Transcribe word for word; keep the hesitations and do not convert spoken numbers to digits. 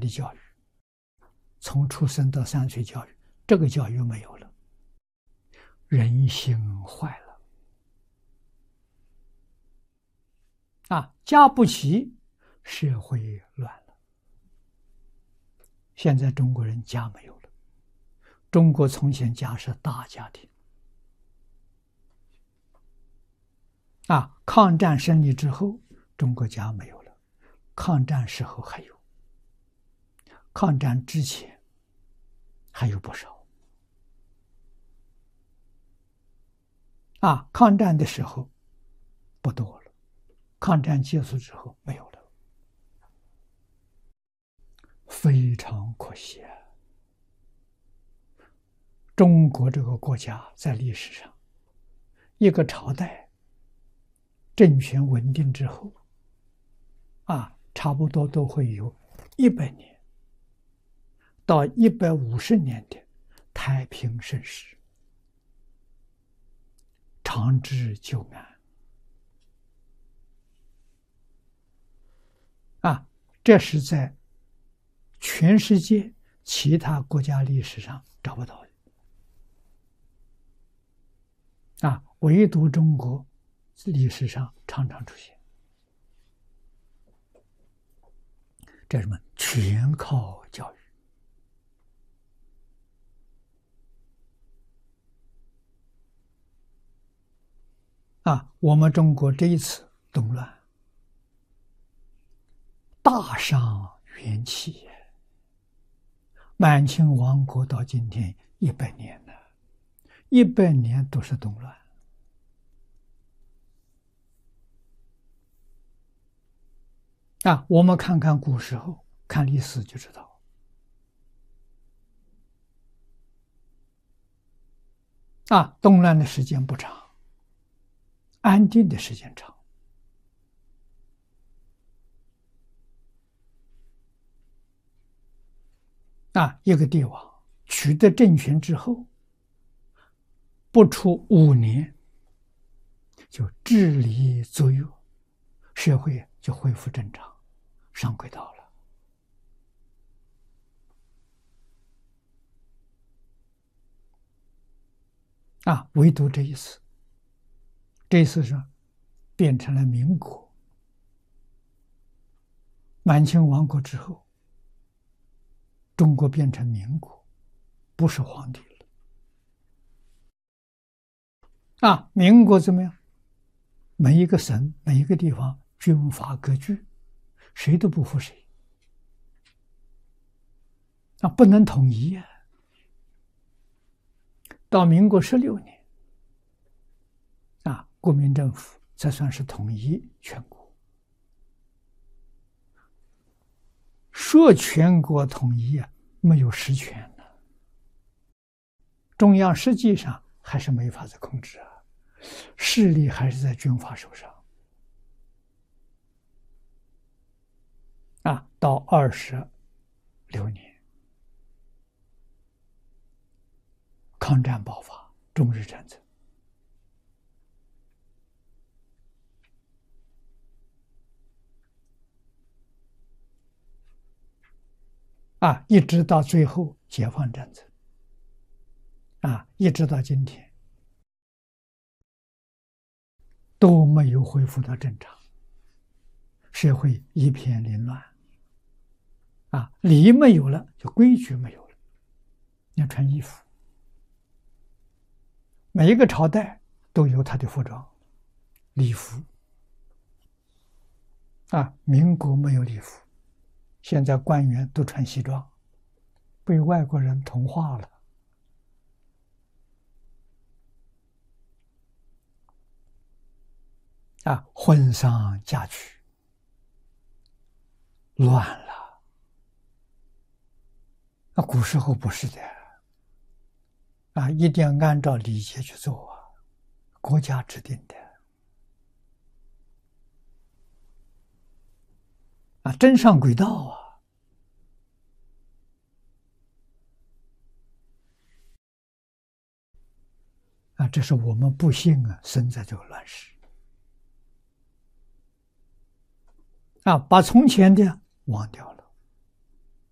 的教育，从出生到三岁教育，这个教育没有了，人心坏了啊，家不齐，社会乱了。现在中国人家没有了，中国从前家是大家庭啊，抗战胜利之后，中国家没有了，抗战时候还有，抗战之前还有不少啊，抗战的时候不多了，抗战结束之后没有了，非常可惜啊！中国这个国家在历史上，一个朝代政权稳定之后，啊，差不多都会有一百年到一百五十年的太平盛世，长治久安啊，这是在全世界其他国家历史上找不到的啊，唯独中国历史上常常出现。这什么？全靠教育啊！我们中国这一次动乱，大伤元气。满清亡国到今天一百年了，一百年都是动乱啊！我们看看古时候，看历史就知道啊，动乱的时间不长，安定的时间长啊。一个帝王取得政权之后，不出五年就治理作乐，社会就恢复正常，上轨道了啊。唯独这一次，这一次是变成了民国。满清亡国之后，中国变成民国，不是皇帝了啊。民国怎么样？每一个省、每一个地方军阀割据，谁都不服谁啊，不能统一呀、啊。到民国十六年啊，国民政府才算是统一全国。说全国统一啊，没有实权呢、啊。中央实际上还是没法子控制啊，势力还是在军阀手上啊。到二十六年，抗战爆发，中日战争啊，一直到最后解放战争啊，一直到今天都没有恢复到正常，社会一片凌乱啊，礼没有了，就规矩没有了。你要穿衣服，每一个朝代都有它的服装礼服啊，民国没有礼服，现在官员都穿西装，被外国人同化了啊，婚丧嫁娶乱了。那古时候不是的啊，一定要按照礼节去做啊，国家制定的啊，真上轨道啊。啊，这是我们不幸啊，生在这个乱世啊，把从前的忘掉了。